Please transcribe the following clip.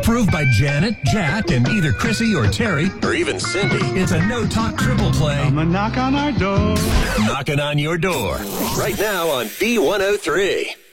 Approved by Janet, Jack, and either Chrissy or Terry, or even Cindy. It's a no-talk triple play. Come and knock on our door. Knocking on your door. Right now on B103.